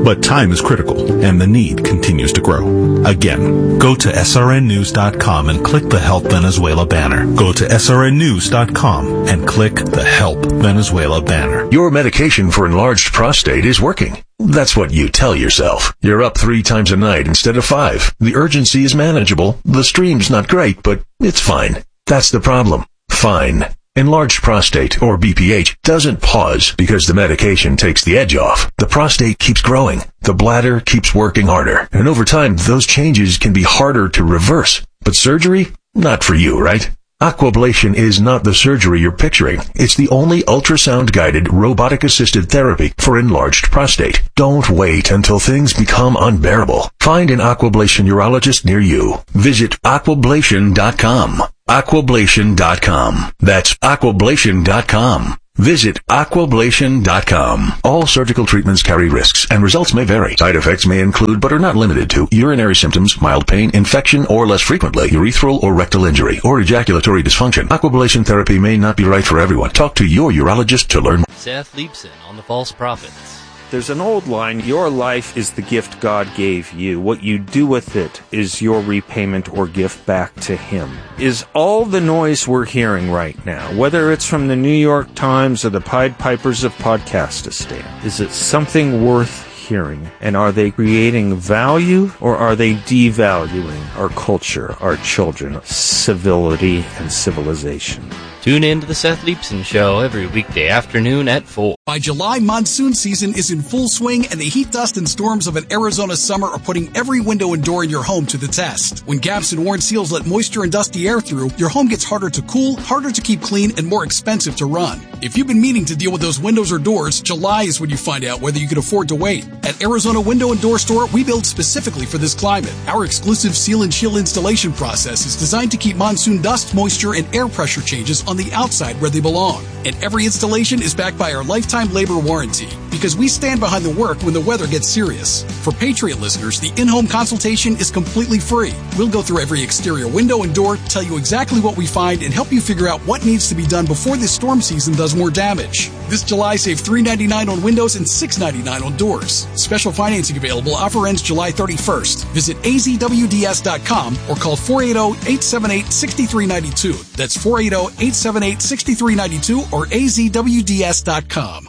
But time is critical, and the need continues to grow. Again, go to S R N news dot com and click the Help Venezuela banner. Go to S R N news dot com and click the Help Venezuela banner. Your medication for enlarged prostate is working. That's what you tell yourself. You're up three times a night instead of five. The urgency is manageable. The stream's not great, but it's fine. That's the problem. Fine. Enlarged prostate, or B P H, doesn't pause because the medication takes the edge off. The prostate keeps growing. The bladder keeps working harder. And over time, those changes can be harder to reverse. But surgery? Not for you, right? Aquablation is not the surgery you're picturing. It's the only ultrasound-guided, robotic-assisted therapy for enlarged prostate. Don't wait until things become unbearable. Find an Aquablation urologist near you. Visit aquablation dot com. aquablation dot com. That's aquablation dot com. Visit aquablation dot com. All surgical treatments carry risks, and results may vary. Side effects may include, but are not limited to, urinary symptoms, mild pain, infection, or less frequently, urethral or rectal injury, or ejaculatory dysfunction. Aquablation therapy may not be right for everyone. Talk to your urologist to learn more. Seth Leibson on the False Prophets. There's an old line, your life is the gift God gave you. What you do with it is your repayment or gift back to Him. Is all the noise we're hearing right now, whether it's from the New York Times or the Pied Pipers of Podcastistan, is it something worth hearing? And are they creating value, or are they devaluing our culture, our children, civility, and civilization? Tune in to the Seth Leibson Show every weekday afternoon at four. By July, monsoon season is in full swing, and the heat, dust, and storms of an Arizona summer are putting every window and door in your home to the test. When gaps and worn seals let moisture and dusty air through, your home gets harder to cool, harder to keep clean, and more expensive to run. If you've been meaning to deal with those windows or doors, July is when you find out whether you can afford to wait. At Arizona Window and Door Store, we build specifically for this climate. Our exclusive seal and chill installation process is designed to keep monsoon dust, moisture, and air pressure changes on the outside where they belong. And every installation is backed by our lifetime labor warranty, because we stand behind the work when the weather gets serious. For Patriot listeners, the in-home consultation is completely free. We'll go through every exterior window and door, tell you exactly what we find, and help you figure out what needs to be done before this storm season does more damage. This July, save three dollars and ninety-nine cents on windows and six dollars and ninety-nine cents on doors. Special financing available. Offer ends July thirty-first. Visit A Z W D S dot com or call four eight zero, eight seven eight, six three nine two. That's four eight zero, eight seven eight, six three nine two or A Z W D S dot com.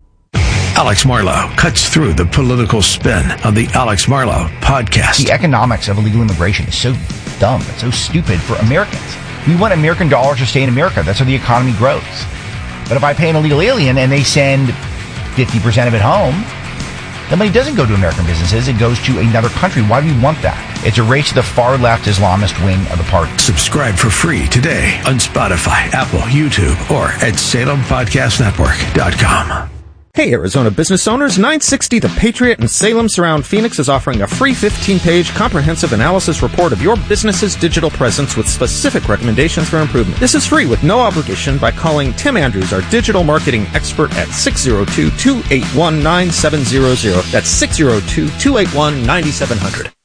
Alex Marlow cuts through the political spin on the Alex Marlow podcast. The economics of illegal immigration is so dumb. It's so stupid for Americans. We want American dollars to stay in America. That's how the economy grows. But if I pay an illegal alien and they send fifty percent of it home, the money doesn't go to American businesses. It goes to another country. Why do we want that? It's a race to the far left Islamist wing of the party. Subscribe for free today on Spotify, Apple, YouTube, or at Salem Podcast Network dot com. Hey, Arizona business owners, nine sixty The Patriot and Salem Surround Phoenix is offering a free fifteen-page comprehensive analysis report of your business's digital presence with specific recommendations for improvement. This is free with no obligation by calling Tim Andrews, our digital marketing expert, at six oh two, two eight one, nine seven zero zero. That's six oh two, two eight one, nine seven zero zero.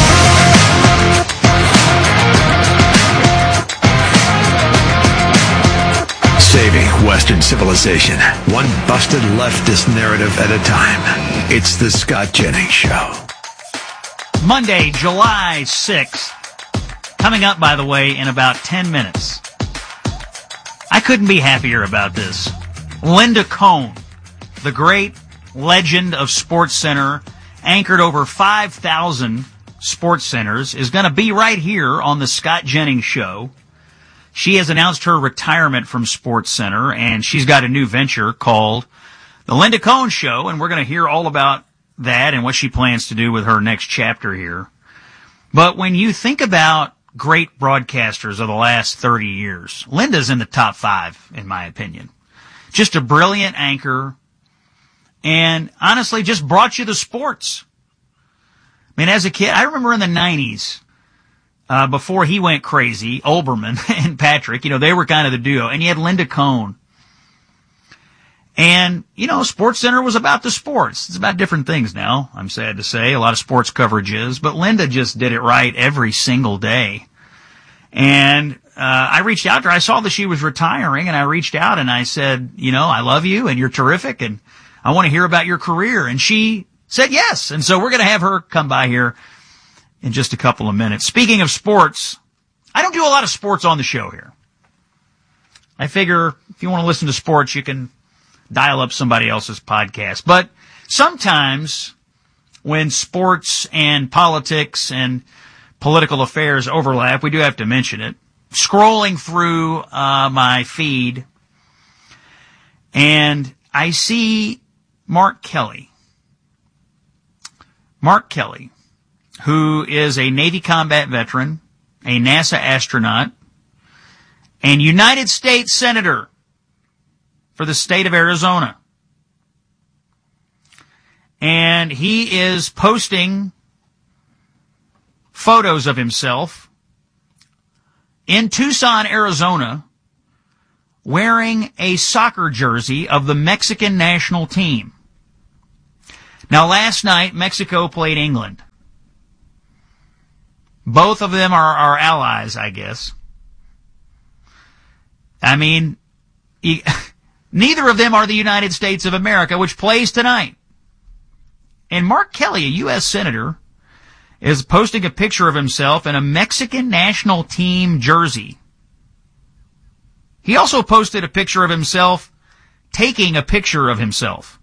Saving Western civilization, one busted leftist narrative at a time. It's the Scott Jennings Show. Monday, July sixth. Coming up, by the way, in about ten minutes. I couldn't be happier about this. Linda Cohn, the great legend of SportsCenter, anchored over five thousand sports centers, is going to be right here on the Scott Jennings Show. She has announced her retirement from SportsCenter, and she's got a new venture called The Linda Cohn Show, and we're going to hear all about that and what she plans to do with her next chapter here. But when you think about great broadcasters of the last thirty years, Linda's in the top five, in my opinion. Just a brilliant anchor, and honestly just brought you the sports. I mean, as a kid, I remember in the nineties, Uh, before he went crazy, Olbermann and Patrick, you know, they were kind of the duo. And you had Linda Cohn. And, you know, SportsCenter was about the sports. It's about different things now, I'm sad to say. A lot of sports coverage is. But Linda just did it right every single day. And uh, I reached out to her. I saw that she was retiring, and I reached out and I said, you know, I love you, and you're terrific, and I want to hear about your career. And she said yes. And so we're going to have her come by here in just a couple of minutes. Speaking of sports, I don't do a lot of sports on the show here. I figure if you want to listen to sports, you can dial up somebody else's podcast. But sometimes when sports and politics and political affairs overlap, we do have to mention it. Scrolling through uh, my feed, and I see Mark Kelly. Mark Kelly, who is a Navy combat veteran, a NASA astronaut, and United States Senator for the state of Arizona. And he is posting photos of himself in Tucson, Arizona, wearing a soccer jersey of the Mexican national team. Now, last night, Mexico played England. Both of them are our allies, I guess. I mean, he, neither of them are the United States of America, which plays tonight. And Mark Kelly, a U S senator, is posting a picture of himself in a Mexican national team jersey. He also posted a picture of himself taking a picture of himself.